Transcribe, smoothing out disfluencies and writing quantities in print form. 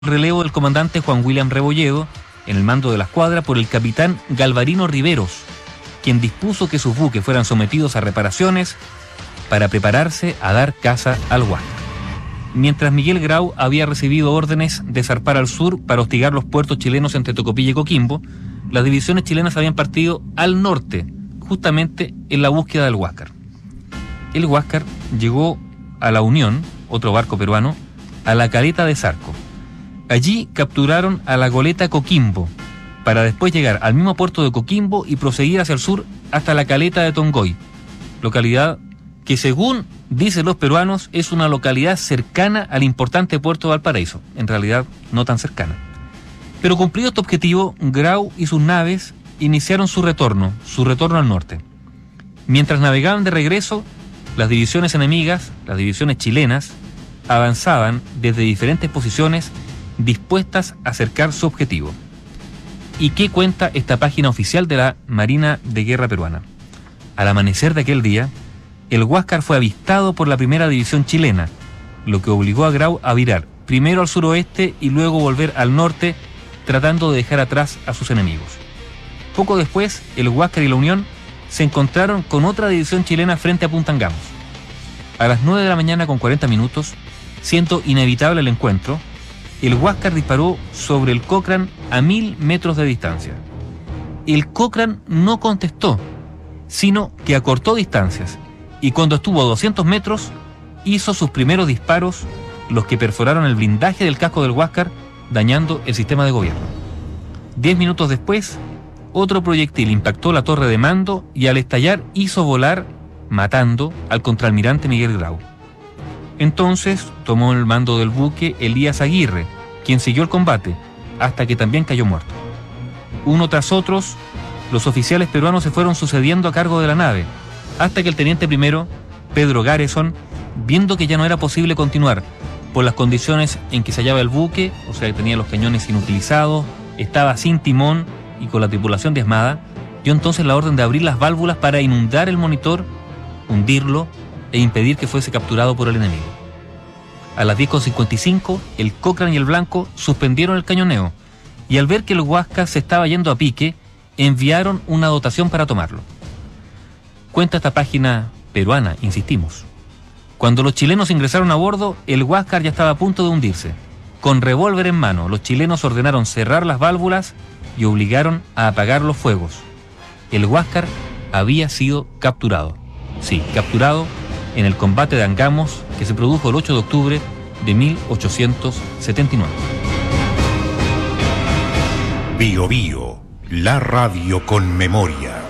relevo del comandante Juan William Rebolledo en el mando de la escuadra por el capitán Galvarino Riveros, quien dispuso que sus buques fueran sometidos a reparaciones para prepararse a dar caza al Huáscar. Mientras Miguel Grau había recibido órdenes de zarpar al sur para hostigar los puertos chilenos entre Tocopilla y Coquimbo, las divisiones chilenas habían partido al norte, justamente en la búsqueda del Huáscar. El Huáscar llegó a la Unión, otro barco peruano, a la caleta de Zarco. Allí capturaron a la goleta Coquimbo, para después llegar al mismo puerto de Coquimbo y proseguir hacia el sur hasta la caleta de Tongoy, localidad que, según dicen los peruanos, es una localidad cercana al importante puerto de Valparaíso, en realidad no tan cercana. Pero cumplido este objetivo, Grau y sus naves iniciaron su retorno al norte. Mientras navegaban de regreso, las divisiones enemigas, las divisiones chilenas, avanzaban desde diferentes posiciones dispuestas a acercar su objetivo. ¿Y qué cuenta esta página oficial de la Marina de Guerra peruana? Al amanecer de aquel día, el Huáscar fue avistado por la primera división chilena, lo que obligó a Grau a virar primero al suroeste y luego volver al norte, tratando de dejar atrás a sus enemigos. Poco después, el Huáscar y la Unión se encontraron con otra división chilena frente a Punta Angamos. A las 9 de la mañana con 40 minutos, siendo inevitable el encuentro, el Huáscar disparó sobre el Cochrane a 1000 metros de distancia. El Cochrane no contestó, sino que acortó distancias, y cuando estuvo a 200 metros, hizo sus primeros disparos, los que perforaron el blindaje del casco del Huáscar, dañando el sistema de gobierno. 10 minutos después, otro proyectil impactó la torre de mando y al estallar hizo volar, matando al contraalmirante Miguel Grau. Entonces tomó el mando del buque Elías Aguirre, quien siguió el combate, hasta que también cayó muerto. Uno tras otros, los oficiales peruanos se fueron sucediendo a cargo de la nave, hasta que el teniente primero, Pedro Garrison, viendo que ya no era posible continuar por las condiciones en que se hallaba el buque, o sea que tenía los cañones inutilizados, estaba sin timón y con la tripulación diezmada, dio entonces la orden de abrir las válvulas para inundar el monitor, hundirlo e impedir que fuese capturado por el enemigo. A las 10:55, el Cochrane y el Blanco suspendieron el cañoneo y al ver que el Huáscar se estaba yendo a pique, enviaron una dotación para tomarlo. Cuenta esta página peruana, insistimos. Cuando los chilenos ingresaron a bordo, el Huáscar ya estaba a punto de hundirse. Con revólver en mano, los chilenos ordenaron cerrar las válvulas y obligaron a apagar los fuegos. El Huáscar había sido capturado. Sí, capturado en el combate de Angamos que se produjo el 8 de octubre de 1879. Bio Bio, la radio con memoria.